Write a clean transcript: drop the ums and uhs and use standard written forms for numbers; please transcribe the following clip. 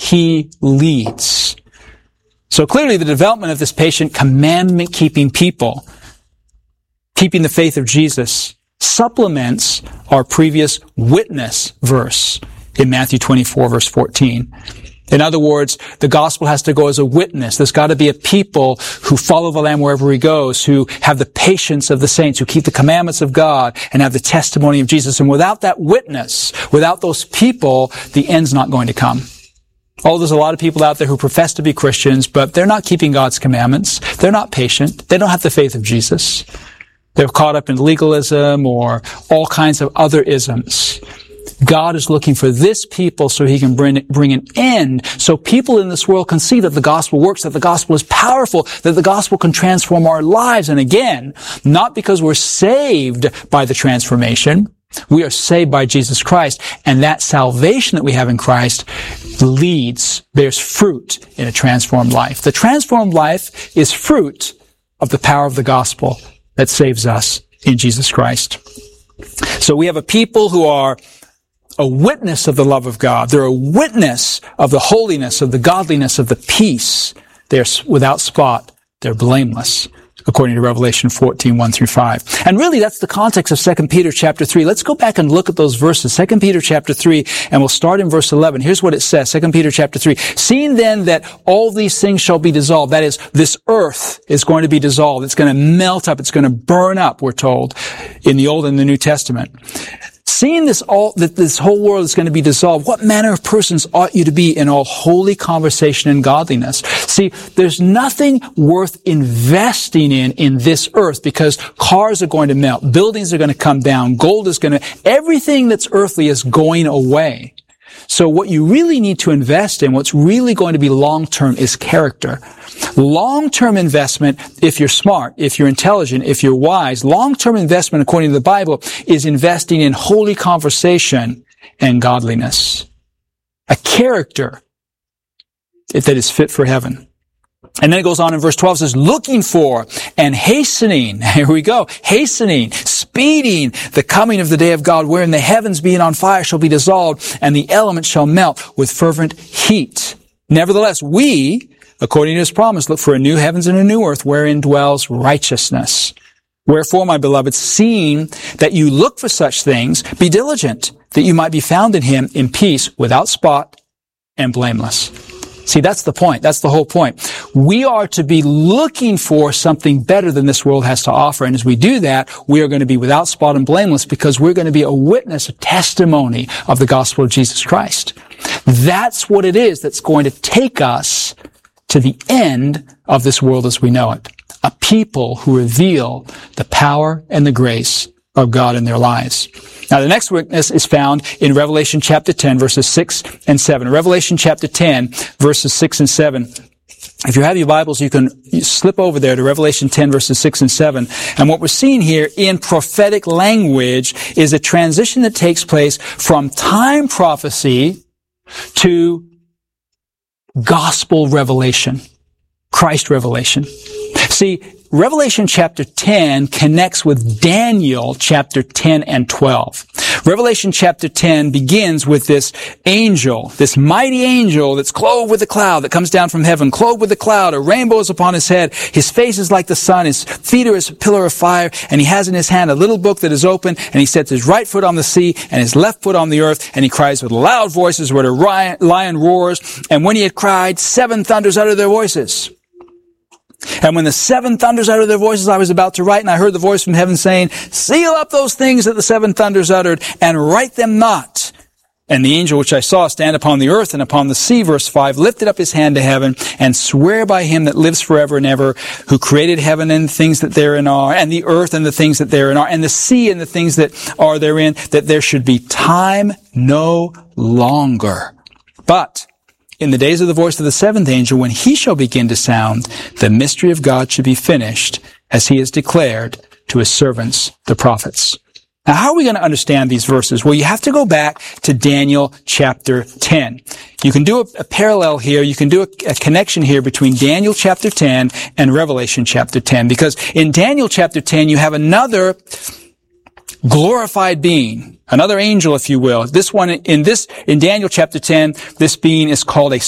he leads. So clearly the development of this patient, commandment-keeping people, keeping the faith of Jesus, supplements our previous witness verse in Matthew 24, verse 14. In other words, the gospel has to go as a witness. There's got to be a people who follow the Lamb wherever he goes, who have the patience of the saints, who keep the commandments of God and have the testimony of Jesus. And without that witness, without those people, the end's not going to come. Oh, there's a lot of people out there who profess to be Christians, but they're not keeping God's commandments. They're not patient. They don't have the faith of Jesus. They're caught up in legalism or all kinds of other isms. God is looking for this people so he can bring an end, so people in this world can see that the gospel works, that the gospel is powerful, that the gospel can transform our lives. And again, not because we're saved by the transformation, we are saved by Jesus Christ, and that salvation that we have in Christ bears fruit in a transformed life. The transformed life is fruit of the power of the gospel that saves us in Jesus Christ. So we have a people who are a witness of the love of God. They're a witness of the holiness, of the godliness, of the peace. They're without spot. They're blameless, according to Revelation 14, 1 through 5. And really, that's the context of 2 Peter chapter 3. Let's go back and look at those verses. 2 Peter chapter 3, and we'll start in verse 11. Here's what it says, 2 Peter chapter 3. Seeing then that all these things shall be dissolved, that is, this earth is going to be dissolved. It's going to melt up. It's going to burn up, we're told, in the Old and the New Testament. Seeing that this whole world is going to be dissolved, what manner of persons ought you to be in all holy conversation and godliness? See, there's nothing worth investing in this earth, because cars are going to melt, buildings are going to come down, everything that's earthly is going away. So what you really need to invest in, what's really going to be long-term, is character. Long-term investment, if you're smart, if you're intelligent, if you're wise, long-term investment, according to the Bible, is investing in holy conversation and godliness. A character that is fit for heaven. And then it goes on in verse 12, says, looking for and hastening, here we go, hastening, speeding the coming of the day of God, wherein the heavens being on fire shall be dissolved, and the elements shall melt with fervent heat. Nevertheless, we, according to his promise, look for a new heavens and a new earth, wherein dwells righteousness. Wherefore, my beloved, seeing that you look for such things, be diligent, that you might be found in him in peace, without spot and blameless. See, that's the point. That's the whole point. We are to be looking for something better than this world has to offer. And as we do that, we are going to be without spot and blameless, because we're going to be a witness, a testimony of the gospel of Jesus Christ. That's what it is that's going to take us to the end of this world as we know it. A people who reveal the power and the grace of God in their lives. Now, the next witness is found in Revelation chapter 10, verses 6 and 7. Revelation chapter 10, verses 6 and 7. If you have your Bibles, you can slip over there to Revelation 10, verses 6 and 7. And what we're seeing here in prophetic language is a transition that takes place from time prophecy to gospel revelation, Christ revelation. See, Revelation chapter 10 connects with Daniel chapter 10 and 12. Revelation chapter 10 begins with this angel, this mighty angel that's clothed with a cloud that comes down from heaven, clothed with a cloud, a rainbow is upon his head, his face is like the sun, his feet are as a pillar of fire, and he has in his hand a little book that is open, and he sets his right foot on the sea and his left foot on the earth, and he cries with loud voices where the lion roars, and when he had cried, 7 thunders uttered their voices. And when the 7 thunders uttered their voices, I was about to write, and I heard the voice from heaven saying, seal up those things that the 7 thunders uttered, and write them not. And the angel which I saw stand upon the earth and upon the sea, verse 5, lifted up his hand to heaven, and swear by him that lives forever and ever, who created heaven and the things that therein are, and the earth and the things that therein are, and the sea and the things that are therein, that there should be time no longer. But in the days of the voice of the 7th angel, when he shall begin to sound, the mystery of God should be finished, as he has declared to his servants, the prophets. Now, how are we going to understand these verses? Well, you have to go back to Daniel chapter 10. You can do a parallel here. You can do a connection here between Daniel chapter 10 and Revelation chapter 10, because in Daniel chapter 10, you have another glorified being, another angel, if you will. This one, in Daniel chapter 10, this being is called a